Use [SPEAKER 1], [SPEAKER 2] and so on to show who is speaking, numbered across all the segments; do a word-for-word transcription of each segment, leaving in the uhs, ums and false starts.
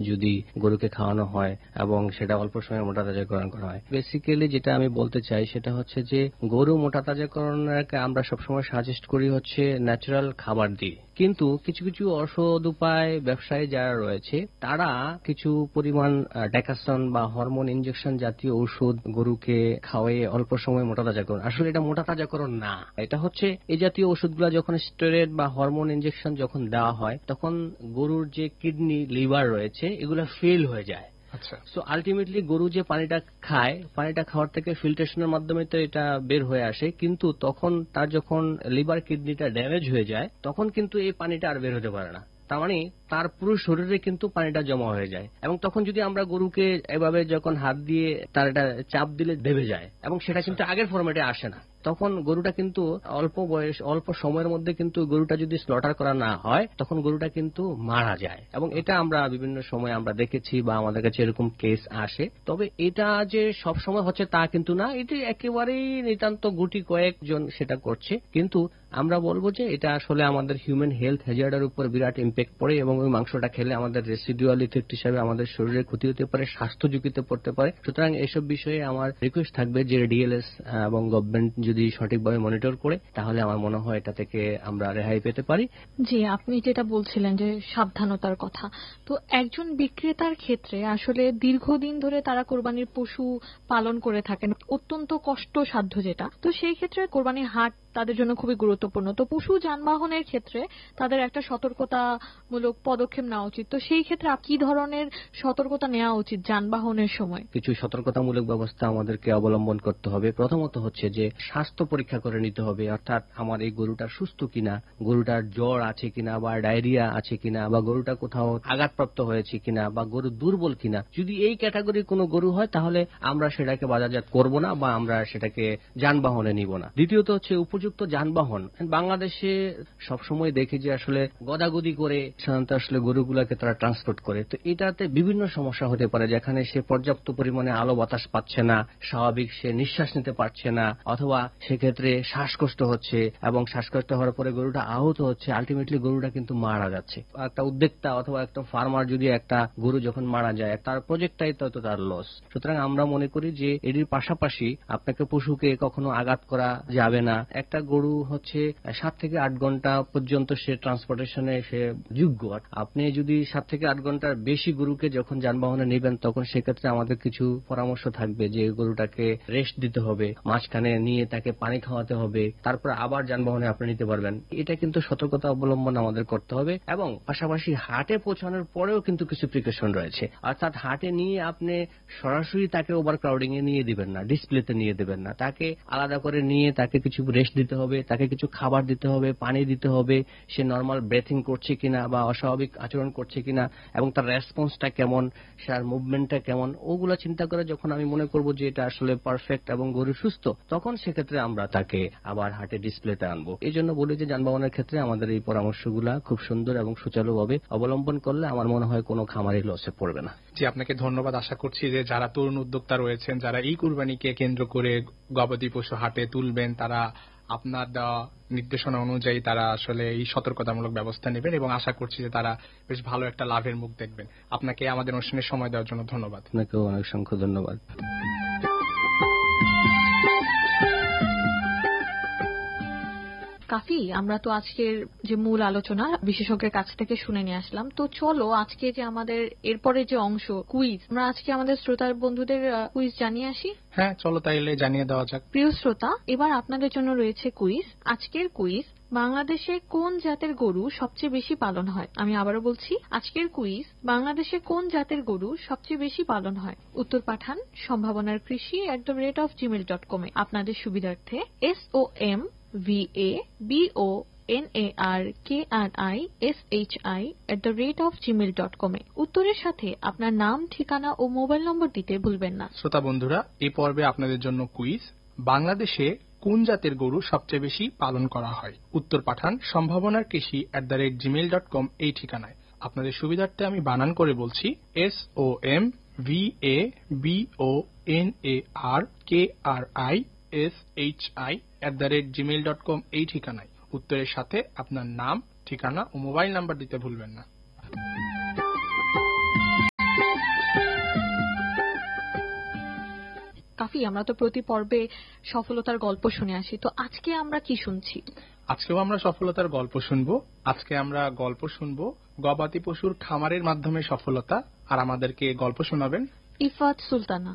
[SPEAKER 1] যদি গরুকে খাওয়ানো হয় এবং সেটা অল্প সময়ে মোটা তাজাকরণ করা হয়। বেসিক্যালি যেটা আমি বলতে চাই সেটা হচ্ছে যে গরু মোটা তাজাকরণকে আমরা সবসময় সাজেস্ট করি হচ্ছে ন্যাচারাল খাবার দিয়ে, কিন্তু কিছু কিছু অসৎ উপায় ব্যবসায়ী যারা রয়েছে তারা কিছু পরিমাণ ডেকাসন বা হরমোন ইনজেকশন জাতীয় ওষুধ গরুকে খাওয়াইয়ে অল্প সময় মোটা তাজাকরণ। আসলে এটা মোটা তাজাকরণ না, এটা হচ্ছে এই জাতীয় ওষুধগুলো যখন স্টেরয়েড বা হরমোন ইনজেকশন যখন দেওয়া হয় তখন গরুর যে কিডনি লিভার রয়েছে এগুলো ফেল হয়ে যায়। আচ্ছা, সো আলটিমেটলি গরু যে পানিটা খায়, পানিটা খাওয়ার থেকে ফিল্ট্রেশনের মাধ্যমে তো এটা বের হয়ে আসে, কিন্তু তখন তার যখন লিভার কিডনিটা ড্যামেজ হয়ে যায় তখন কিন্তু এই পানিটা আর বের হতে পারে না। তার মানে তার পুরো শরীরে কিন্তু পানিটা জমা হয়ে যায় এবং তখন যদি আমরা গরুকে এভাবে যখন হাত দিয়ে তার এটা চাপ দিলে দেবে যায় এবং সেটা কিন্তু আগের ফরম্যাটে আসে না, তখন গরুটা কিন্তু অল্প বয়স অল্প সময়ের মধ্যে কিন্তু গরুটা যদি স্লটার করা না হয় তখন গরুটা কিন্তু মারা যায়। এবং এটা আমরা বিভিন্ন সময় আমরা দেখেছি বা আমাদের কাছে এরকম কেস আসে। তবে এটা যে সব সময় হচ্ছে তা কিন্তু না, এটি একেবারেই নিতান্ত গুটি কয়েকজন সেটা করছে, কিন্তু আমরা বলবো যে এটা আসলে আমাদের হিউম্যান হেলথ হ্যাজার্ডের উপর বিরাট ইম্প্যাক্ট পড়ে এবং ওই মাংসটা খেলে আমাদের রেসিডুয়াল ইফেক্ট হিসাবে আমাদের শরীরে ক্ষতি হতে পারে, স্বাস্থ্য ঝুঁকিতে পড়তে পারে। সুতরাং এসব বিষয়ে আমার রিকোয়েস্ট থাকবে যে ডিএলএস এবং গভর্নমেন্ট যদি সঠিকভাবে মনিটর করে তাহলে আমার মনে হয় এটা থেকে আমরা রেহাই পেতে পারি।
[SPEAKER 2] জি, আপনি যেটা বলছিলেন যে সাবধানতার কথা, তো একজন বিক্রেতার ক্ষেত্রে আসলে দীর্ঘদিন ধরে তারা কোরবানির পশু পালন করে থাকেন, অত্যন্ত কষ্টসাধ্য যেটা, তো সেই ক্ষেত্রে কোরবানির হাট তাদের জন্য খুবই গুরুত্বপূর্ণ। তো পশু যানবাহনের ক্ষেত্রে তাদের একটা সতর্কতামূলক পদক্ষেপ নেওয়া উচিত। তো সেই ক্ষেত্রে কি ধরনের সতর্কতা নেওয়া উচিত যানবাহনের সময়?
[SPEAKER 1] কিছু সতর্কতামূলক ব্যবস্থা আমাদেরকে অবলম্বন করতে হবে। প্রথমত হচ্ছে যে স্বাস্থ্য পরীক্ষা করে নিতে হবে, অর্থাৎ আমার এই গরুটা সুস্থ কিনা, গরুটার জ্বর আছে কিনা বা ডায়রিয়া আছে কিনা বা গরুটা কোথাও আঘাতপ্রাপ্ত হয়েছে কিনা বা গরু দুর্বল কিনা। যদি এই ক্যাটাগরির কোনো গরু হয় তাহলে আমরা সেটাকে বাজারজাত করব না বা আমরা সেটাকে যানবাহনে নিব না। দ্বিতীয়ত হচ্ছে উপযুক্ত যানবাহন। বাংলাদেশে সবসময় দেখি যে আসলে গদাগদি করে সাধারণত আসলে গরুগুলাকে তারা ট্রান্সপোর্ট করে, তো এটাতে বিভিন্ন সমস্যা হতে পারে, যেখানে সে পর্যাপ্ত পরিমাণে আলো বাতাস পাচ্ছে না, স্বাভাবিক সে নিঃশ্বাস নিতে পারছে না, অথবা সেক্ষেত্রে শ্বাসকষ্ট হচ্ছে এবং শ্বাসকষ্ট হওয়ার পরে গরুটা আহত হচ্ছে, আলটিমেটলি গরুটা কিন্তু মারা যাচ্ছে। একটা উদ্যোক্তা অথবা একটা ফার্মার যদি একটা গরু যখন মারা যায় তার প্রজেক্টটাই তো তার লস। সুতরাং আমরা মনে করি যে এটির পাশাপাশি আপনাকে পশুকে কখনো আঘাত করা যাবে না। একটা গরু হচ্ছে সাত থেকে আট ঘন্টা পর্যন্ত সে ট্রান্সপোর্টেশনে সে যোগ্য। আপনি যদি সাত থেকে আট ঘন্টার বেশি গরুকে যখন যানবাহনে নেবেন তখন সেক্ষেত্রে আমাদের কিছু পরামর্শ থাকবে যে গরুটাকে রেস্ট দিতে হবে, মাঝখানে নিয়ে তাকে পানি খাওয়াতে হবে, তারপর আবার যানবাহনে আপনি নিতে পারবেন। এটা কিন্তু সতর্কতা অবলম্বন আমাদের করতে হবে এবং পাশাপাশি হাটে পৌঁছানোর পরেও কিন্তু কিছু প্রিকশন রয়েছে, অর্থাৎ হাটে নিয়ে আপনি সরাসরি তাকে ওভার ক্রাউডিং এ নিয়ে দিবেন না, ডিসপ্লেতে নিয়ে দিবেন না, তাকে আলাদা করে নিয়ে তাকে কিছু রেস্ট দিতে হবে, তাকে কিছু খাবার দিতে হবে, পানি দিতে হবে, সে নর্মাল ব্রেথিং করছে কিনা বা অস্বাভাবিক আচরণ করছে কিনা এবং তার রেসপন্সটা কেমন, তার মুভমেন্টটা কেমন, ওগুলো চিন্তা করে যখন আমি মনে করব যে এটা আসলে পারফেক্ট এবং গরু সুস্থ, তখন সেক্ষেত্রে আমরা তাকে আবার হাটে ডিসপ্লেতে আনবো। এই জন্য বলি যে যানবাহনের ক্ষেত্রে আমাদের এই পরামর্শগুলা খুব সুন্দর এবং সুচারুভাবে অবলম্বন করলে আমার মনে হয় কোনো খামারি লসে পড়বে না।
[SPEAKER 3] জি, আপনাকে ধন্যবাদ। আশা করছি যে যারা তরুণ উদ্যোক্তা রয়েছেন, যারা এই কুরবানিকে কেন্দ্র করে গবাদি পশু হাটে তুলবেন, তারা আপনার দেওয়া নির্দেশনা অনুযায়ী তারা আসলে এই সতর্কতামূলক ব্যবস্থা নেবেন এবং আশা করছি যে তারা বেশ ভালো একটা লাভের মুখ দেখবেন। আপনাকে আমাদের অনুষ্ঠানে সময় দেওয়ার জন্য ধন্যবাদ।
[SPEAKER 1] আপনাকেও অনেক সংখ্য ধন্যবাদ।
[SPEAKER 2] কাফি, আমরা তো আজকের যে মূল আলোচনা বিশেষজ্ঞের কাছ থেকে শুনে নিয়ে আসলাম, তো চলো আজকে যে আমাদের এরপরে যে অংশ কুইজ, আমরা আজকে আমাদের শ্রোতার বন্ধুদের কুইজ জানিয়ে আসি।
[SPEAKER 3] হ্যাঁ, চলো তাইলে জানিয়ে দেওয়া যাক।
[SPEAKER 2] প্রিয় শ্রোতা, এবার আপনাদের জন্য রয়েছে কুইজ। আজকের কুইজ, বাংলাদেশে কোন জাতের গরু সবচেয়ে বেশি পালন হয়? আমি আবারও বলছি, আজকের কুইজ, বাংলাদেশে কোন জাতের গরু সবচেয়ে বেশি পালন হয়? উত্তর পাঠান সম্ভাবনার কৃষি at the rate of Gmail dot com এ। আপনাদের সুবিধার্থে S O M V A B O N A R K R I S H I at the rate of Gmail dot com এ। উত্তরের সাথে আপনার নাম, ঠিকানা ও মোবাইল নম্বর দিতে ভুলবেন না।
[SPEAKER 3] শ্রোতা বন্ধুরা, এই পর্বে আপনাদের জন্য কুইজ, বাংলাদেশে কোন জাতের গরু সবচেয়ে বেশি পালন করা হয়? উত্তর পাঠান সম্ভাবনার কৃষি at the rate Gmail dot com এই ঠিকানায়। আপনাদের সুবিধার্থে আমি বানান করে বলছি, S O M V A B O N A R K R I S H I at the rate Gmail dot com এই ঠিকানায়। উত্তরের সাথে আপনার নাম, ঠিকানা ও মোবাইল নাম্বার দিতে ভুলবেন না।
[SPEAKER 2] কাফি, আমরা তো প্রতি পর্বে সফলতার গল্প শুনে আসি, তো আজকে আমরা কি শুনছি?
[SPEAKER 3] আজকেও আমরা সফলতার গল্প শুনবো। আজকে আমরা গল্প শুনবো গবাদি পশুর খামারের মাধ্যমে সফলতা। আর আমাদেরকে গল্প শোনাবেন
[SPEAKER 2] ইফাত সুলতানা।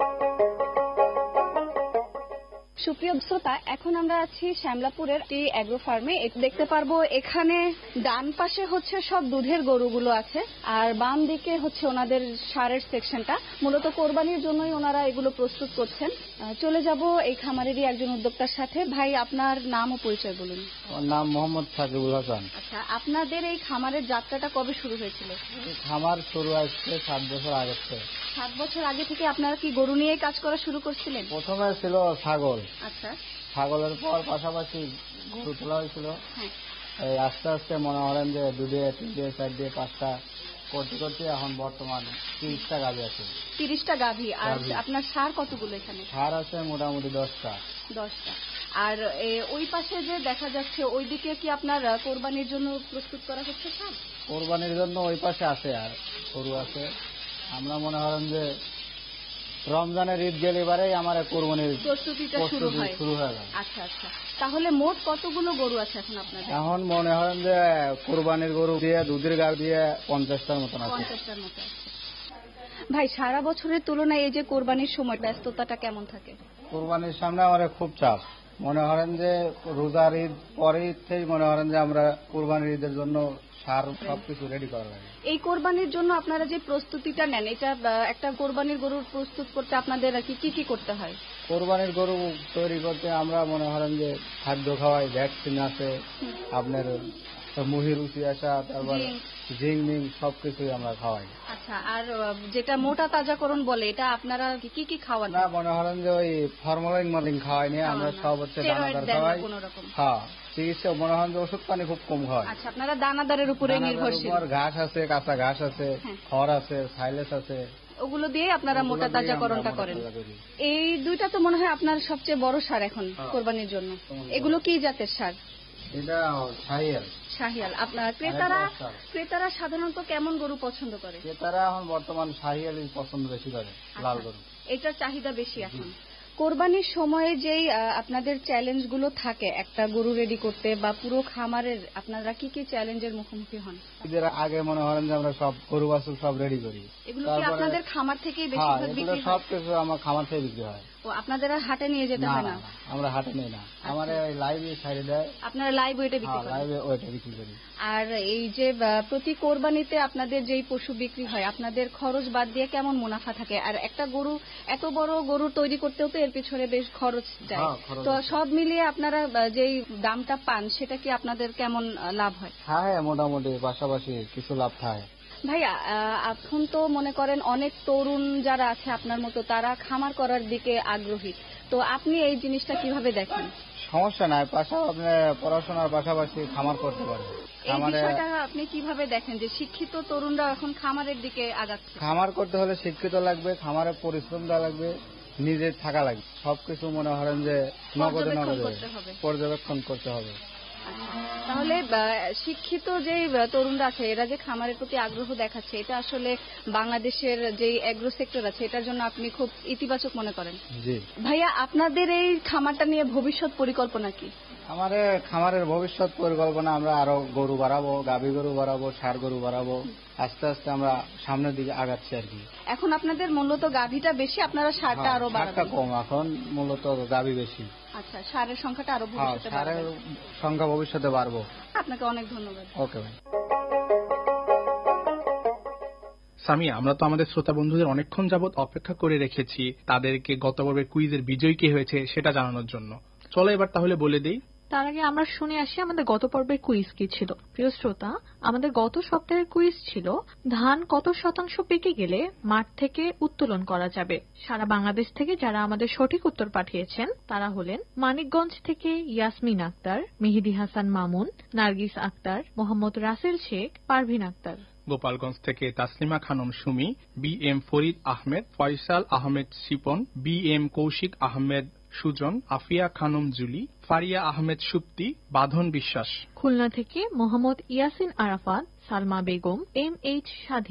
[SPEAKER 4] সুপ্রিয় শ্রোতা, এখন আমরা আছি শ্যামলাপুরের একটি অ্যাগ্রো ফার্মে। দেখতে পারবো এখানে ডান পাশে হচ্ছে সব দুধের গরুগুলো আছে, আর বাম দিকে হচ্ছে ওনাদের সারের সেকশনটা। মূলত কোরবানির জন্যই ওনারা এগুলো প্রস্তুত করছেন। চলে যাব এই খামারেরই একজন উদ্যোক্তার সাথে। ভাই, আপনার নাম ও পরিচয় বলুন।
[SPEAKER 5] আমার নাম মোহাম্মদ সাকিবুল হাসান।
[SPEAKER 4] আচ্ছা, আপনাদের এই খামারের যাত্রাটা কবে শুরু হয়েছিল?
[SPEAKER 5] খামার শুরু আসছে সাত বছর আগে থেকে।
[SPEAKER 4] সাত বছর আগে থেকে আপনারা কি গরু নিয়ে কাজ করা শুরু করছিলেন?
[SPEAKER 5] প্রথমে ছিল ছাগল।
[SPEAKER 4] আচ্ছা।
[SPEAKER 5] ছাগলের পর পাশাপাশি গরু তোলা হয়েছিল। এই আস্তে আস্তে মনে করেন যে দুধে তিনটে চারটে পাঁচটা করতে করতে এখন বর্তমান তিরিশটা গাভী আছে।
[SPEAKER 4] তিরিশটা গাভী। আর আপনার সার কতগুলো এখানে?
[SPEAKER 5] সার আছে মোটামুটি দশটা।
[SPEAKER 4] দশটা। আর ওই পাশে যে দেখা যাচ্ছে ওইদিকে কি আপনার কোরবানির জন্য প্রস্তুত করা হচ্ছে সার?
[SPEAKER 5] কোরবানির জন্য ওই পাশে আছে আর গরু আছে। আমরা মনে করেন যে রমজানের ঈদ গেলে এবারেই আমার কোরবানির
[SPEAKER 4] প্রস্তুতিটা শুরু হয়।
[SPEAKER 5] শুরু হয়ে গেল।
[SPEAKER 4] আচ্ছা আচ্ছা। তাহলে মোট কতগুলো গরু আছে এখন আপনাদের?
[SPEAKER 5] এখন মনে করেন যে কোরবানির গরু দিয়ে দুধের গাড়ি দিয়ে পঞ্চাশটার মতন আছে।
[SPEAKER 4] পঞ্চাশটার মতো আছে। ভাই, সারা বছরের তুলনায় এই যে কোরবানির সময় ব্যস্ততাটা কেমন থাকে?
[SPEAKER 5] কোরবানির সামনে আমার খুব চাপ। মনে করেন যে রোজার ঈদ পরে ঈদ থেকে মনে করেন যে আমরা কোরবানির ঈদের জন্য সার সবকিছু রেডি করা লাগে।
[SPEAKER 4] এই কোরবানির জন্য আপনারা যে প্রস্তুতিটা নেন, এটা একটা কোরবানির গরু প্রস্তুত করতে আপনাদের কি কি কি করতে হয়?
[SPEAKER 5] কোরবানির গরু তৈরি করতে আমরা মনে করেন যে খাদ্য খাওয়াই, ভ্যাকসিন আছে, আপনার মহিরুচি আসা, তারপর জিং মিং সবকিছুই আমরা খাওয়াই।
[SPEAKER 4] আচ্ছা। আর যেটা মোটা তাজাকরণ বলে, এটা আপনারা কি কি খাওয়ান?
[SPEAKER 5] না, মনে করেন যে ওই ফর্মালিন মালিন খাওয়াই নিয়ে আমরা সব হচ্ছে দানাদার খাওয়াই। হ্যাঁ, চিকিৎসা মনে হয় যে ওষুধ পানি খুব কম খাওয়াই।
[SPEAKER 4] আচ্ছা, আপনারা দানাদারের উপরে নির্ভরশীল।
[SPEAKER 5] ঘাস আছে, কাঁচা ঘাস আছে, খড় আছে, সাইলেস আছে,
[SPEAKER 4] ওগুলো দিয়ে আপনারা মোটা তাজাকরণটা করেন। এই দুইটা তো মনে হয় আপনার সবচেয়ে বড় সার এখন কোরবানির জন্য। এগুলো কি জাতের সার?
[SPEAKER 5] এটা শাহিয়াল।
[SPEAKER 4] শাহিয়াল। আপনার ক্রেতারা ক্রেতারা সাধারণত কেমন গরু পছন্দ করে?
[SPEAKER 5] ক্রেতারা এখন বর্তমান শাহিয়ালই পছন্দ বেশি করে, লাল গরু।
[SPEAKER 4] এটার চাহিদা বেশি এখন। কোরবানির সময়ে যেই আপনাদের চ্যালেঞ্জ গুলো থাকে একটা গরু রেডি করতে বা পুরো খামারের, আপনারা কি কি চ্যালেঞ্জের মুখোমুখি হন?
[SPEAKER 5] ঈদের আগে মনে করেন যে আমরা সব গরু বাছুর সব রেডি করি।
[SPEAKER 4] এগুলো কি আপনাদের খামার থেকেই বেশিরভাগ বিক্রি হয়?
[SPEAKER 5] সব কিছু আমার খামার থেকে বিক্রি হয়।
[SPEAKER 4] ও, আপনাদের আর হাটে নিয়ে যেতে হয় না?
[SPEAKER 5] আমরা হাটে নেই না, আমার লাইভে সাইডে দেয়।
[SPEAKER 4] আপনারা লাইভ ওয়েটে বিক্রি করেন?
[SPEAKER 5] লাইভে ওয়েটে বিক্রি করি।
[SPEAKER 4] আর এই যে প্রতি কোরবানিতে আপনাদের যেই পশু বিক্রি হয়, আপনাদের খরচ বাদ দিয়ে কেমন মুনাফা থাকে? আর একটা গরু, এত বড় গরু তৈরি করতেও তো এর পিছনে বেশ খরচ যায়, তো সব মিলিয়ে আপনারা যেই দামটা পান সেটা কি আপনাদের কেমন লাভ হয়?
[SPEAKER 5] হ্যাঁ, মোটামুটি পাশাপাশি কিছু লাভ থাকে।
[SPEAKER 4] ভাইয়া, এখন তো মনে করেন অনেক তরুণ যারা আছে আপনার মতো, তারা খামার করার দিকে আগ্রহী, তো আপনি এই জিনিসটা কিভাবে দেখেন?
[SPEAKER 5] সমস্যা নাই, পাশাপাশি আপনি পড়াশোনার পাশাপাশি খামার করতে পারেন।
[SPEAKER 4] এই বিষয়টা আপনি কিভাবে দেখেন যে শিক্ষিত তরুণরা এখন খামারের দিকে আগাচ্ছে?
[SPEAKER 5] খামার করতে হলে শিক্ষিত লাগবে, খামারে পরিশ্রম দেওয়া লাগবে, নিজে থাকা লাগবে, সবকিছু মনে করেন যে নগদে নগদে পর্যবেক্ষণ করতে হবে।
[SPEAKER 4] তাহলে শিক্ষিত যে তরুণরা আছে, এরা যে খামারের প্রতি আগ্রহ দেখাচ্ছে, এটা আসলে বাংলাদেশের যে এগ্রো সেক্টর আছে এটার জন্য আপনি খুব ইতিবাচক মনে করেন?
[SPEAKER 5] জি।
[SPEAKER 4] ভাইয়া, আপনাদের এই খামারটা নিয়ে ভবিষ্যৎ পরিকল্পনা কি?
[SPEAKER 5] আমাদের খামারের ভবিষ্যৎ পরিকল্পনা, আমরা আরো গরু বাড়াবো, গাভী গরু বাড়াবো, ষাঁড় গরু বাড়াবো, আস্তে আস্তে আমরা সামনের দিকে আগাচ্ছি আর কি।
[SPEAKER 4] এখন আপনাদের মূলত গাভীটা বেশি, আপনারা ষাঁড়টা আরো বাড়াবেন?
[SPEAKER 5] কম, এখন মূলত গাভী বেশি।
[SPEAKER 4] আচ্ছা, ষাঁড়ের সংখ্যাটা আরো ভবিষ্যতে বাড়বে?
[SPEAKER 5] ষাঁড়ের সংখ্যা ভবিষ্যতে বাড়বো।
[SPEAKER 4] আপনাকে অনেক ধন্যবাদ।
[SPEAKER 5] ওকে ভাই।
[SPEAKER 3] সামিয়া, আমরা তো আমাদের শ্রোতা বন্ধুদের অনেকক্ষণ যাবত অপেক্ষা করে রেখেছি তাদেরকে গত পর্বের কুইজের বিজয়ী কে হয়েছে সেটা জানানোর জন্য। চলো এবার তাহলে বলে দেই।
[SPEAKER 2] তার আগে আমরা শুনে আসি আমাদের গত পর্বের কুইজ কি ছিল। প্রিয় শ্রোতা, আমাদের গত সপ্তাহের কুইজ ছিল ধান কত শতাংশ পেকে গেলে মাঠ থেকে উত্তোলন করা যাবে। সারা বাংলাদেশ থেকে যারা আমাদের সঠিক উত্তর পাঠিয়েছেন তারা হলেন মানিকগঞ্জ থেকে ইয়াসমিন আক্তার, মেহেদি হাসান মামুন, নার্গিস আক্তার, মোহাম্মদ রাসেল শেখ, পারভিন আক্তার।
[SPEAKER 3] গোপালগঞ্জ থেকে Taslima Khanam Sumi, B M Farid Ahmed, Faisal Ahmed Shipon, B M Kaushik Ahmed Sujan, Afia Khanam Julie, Faria Ahmed Supti, বাঁধন বিশ্বাস।
[SPEAKER 2] খুলনা থেকে মোহাম্মদ ইয়াসিন আরাফাত, সালমা বেগম, এম এইচ স্বাধীন,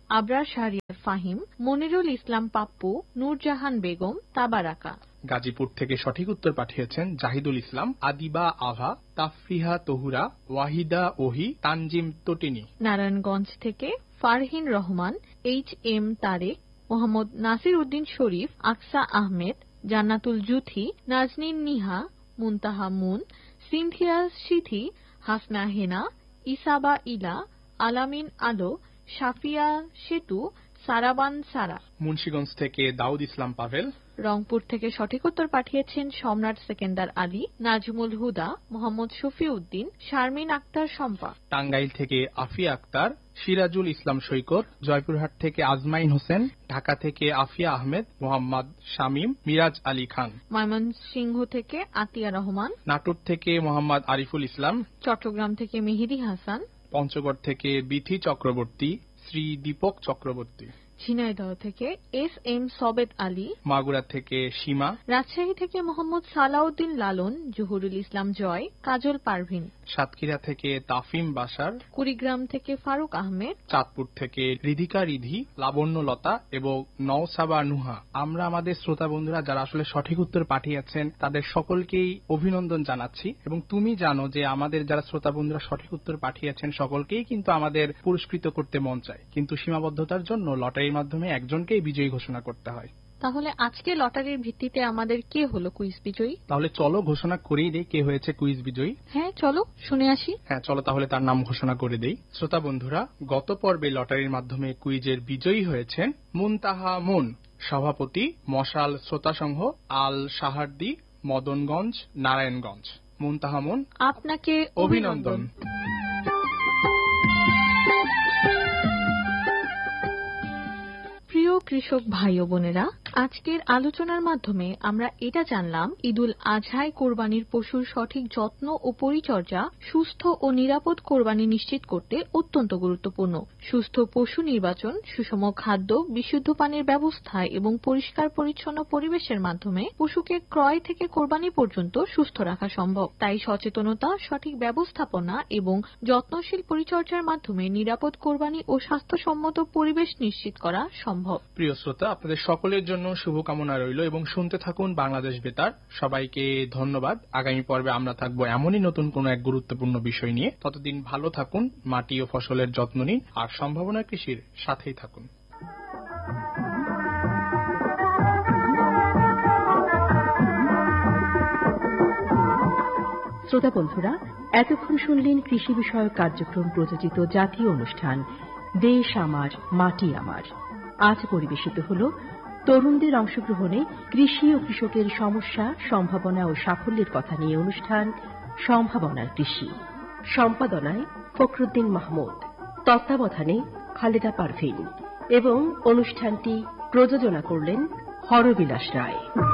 [SPEAKER 2] আবরার শাহরিয়ার ফাহিম, মনিরুল ইসলাম পাপ্পু, নূরজাহান বেগম, তাবারাকা।
[SPEAKER 3] গাজীপুর থেকে সঠিক উত্তর পাঠিয়েছেন জাহিদুল ইসলাম, আদিবা আভা, তাফরিহা তহুরা, ওয়াহিদা ওহি, তানজিম তটিনী।
[SPEAKER 2] নারায়ণগঞ্জ থেকে ফারহিন রহমান, এইচ এম তারেক, মোহাম্মদ নাসির উদ্দিন শরীফ, আকসা আহমেদ, জান্নাতুল জুথি, নাজনীন নিহা, মুনতাহা মুন, সিনথিয়া সিথি, হাসনা হেনা, ইসাবা ইলা, আলামিন আলো, সাফিয়া সেতু, সারাবান সারা।
[SPEAKER 3] মুন্সিগঞ্জ থেকে দাউদ ইসলাম পাভেল।
[SPEAKER 2] রংপুর থেকে সঠিক উত্তর পাঠিয়েছেন সম্রাট সেকেন্দার আলী, নাজমুল হুদা, মোহাম্মদ শফি উদ্দিন, শারমিন আক্তার শম্পা।
[SPEAKER 3] টাঙ্গাইল থেকে আফিয়া আক্তার, সিরাজুল ইসলাম সৈকত, জয়পুরহাট থেকে আজমাইন হোসেন, ঢাকা থেকে আফিয়া আহমেদ, মোহাম্মদ শামীম, মিরাজ আলী খান।
[SPEAKER 2] ময়মনসিংহ থেকে আতিয়া রহমান,
[SPEAKER 3] নাটোর থেকে মোহাম্মদ আরিফুল ইসলাম,
[SPEAKER 2] চট্টগ্রাম থেকে মেহেদী হাসান,
[SPEAKER 3] পঞ্চগড় থেকে বিথি চক্রবর্তী, শ্রী দীপক চক্রবর্তী।
[SPEAKER 2] ঝিনাইদহ থেকে এস এম সবেদ আলী,
[SPEAKER 3] মাগুরা থেকে সীমা,
[SPEAKER 2] রাজশাহী থেকে মোহাম্মদ সালাউদ্দিন লালন, জহুরুল ইসলাম জয়, কাজল পারভিন।
[SPEAKER 3] সাতক্ষীরা থেকে তাফিম বাসার,
[SPEAKER 2] কুড়িগ্রাম থেকে ফারুক আহমেদ,
[SPEAKER 3] চাঁদপুর থেকে রিধিকা রিধি, লাবণ্য লতা এবং নওসাবা নুহা। আমরা আমাদের শ্রোতা বন্ধুরা যারা আসলে সঠিক উত্তর পাঠিয়েছেন তাদের সকলকেই অভিনন্দন জানাচ্ছি, এবং তুমি জানো যে আমাদের যারা শ্রোতা বন্ধুরা সঠিক উত্তর পাঠিয়েছেন সকলকেই কিন্তু আমাদের পুরস্কৃত করতে মন চায়, কিন্তু সীমাবদ্ধতার জন্য লটারির মাধ্যমে একজনকেই বিজয়ী ঘোষণা করতে হয়।
[SPEAKER 2] তাহলে আজকে লটারির ভিত্তিতে আমাদের কে হলো কুইজ বিজয়ী?
[SPEAKER 3] তাহলে চলো ঘোষণা করেই দেই কে হয়েছে কুইজ বিজয়ী।
[SPEAKER 2] হ্যাঁ চলো শুনে আসি।
[SPEAKER 3] হ্যাঁ চলো তাহলে তার নাম ঘোষণা করে দেই। শ্রোতা বন্ধুরা, গত পর্বে লটারির মাধ্যমে কুইজের বিজয়ী হয়েছেন মুনতাহা মুন, সভাপতি মশাল শ্রোতা সংঘ, আল সাহারদি, মদনগঞ্জ, নারায়ণগঞ্জ। মুনতাহা মুন,
[SPEAKER 2] আপনাকে
[SPEAKER 3] অভিনন্দন।
[SPEAKER 2] প্রিয় কৃষক ভাই ও বোনেরা, আজকের আলোচনার মাধ্যমে আমরা এটা জানলাম ঈদুল আজহায় কোরবানির পশুর সঠিক যত্ন ও পরিচর্যা সুস্থ ও নিরাপদ কোরবানি নিশ্চিত করতে অত্যন্ত গুরুত্বপূর্ণ। সুস্থ পশু নির্বাচন, সুষম খাদ্য, বিশুদ্ধ পানির ব্যবস্থা এবং পরিষ্কার পরিচ্ছন্ন পরিবেশের মাধ্যমে পশুকে ক্রয় থেকে কোরবানি পর্যন্ত সুস্থ রাখা সম্ভব। তাই সচেতনতা, সঠিক ব্যবস্থাপনা এবং যত্নশীল পরিচর্যার মাধ্যমে নিরাপদ কোরবানি ও স্বাস্থ্যসম্মত পরিবেশ নিশ্চিত করা সম্ভব।
[SPEAKER 3] প্রিয় শ্রোতা, আপনাদের সকলের জন্য শুভকামনা রইল এবং শুনতে থাকুন বাংলাদেশ বেতার। সবাইকে ধন্যবাদ। আগামী পর্বে আমরা থাকবো এমনই নতুন কোন এক গুরুত্বপূর্ণ বিষয় নিয়ে। ততদিন ভালো থাকুন, মাটি ও ফসলের যত্ন নিন, আর সম্ভাবনা কৃষির সাথেই থাকুন।
[SPEAKER 6] শ্রোতা বন্ধুরা, এতক্ষণ শুনলেন কৃষি বিষয়ক কার্যক্রম প্রযোজিত জাতীয় অনুষ্ঠান দেশ আমার মাটি আমার। আজ পরিবেশিত হল তরুণদের অংশগ্রহণে কৃষি ও কৃষকের সমস্যা, সম্ভাবনা ও সাফল্যের কথা নিয়ে অনুষ্ঠান সম্ভাবনার কৃষি। সম্পাদনায় ফখরুদ্দিন মাহমুদ, তত্ত্বাবধানে খালেদা পারভিন এবং অনুষ্ঠানটি প্রযোজনা করলেন হরবিলাস রায়।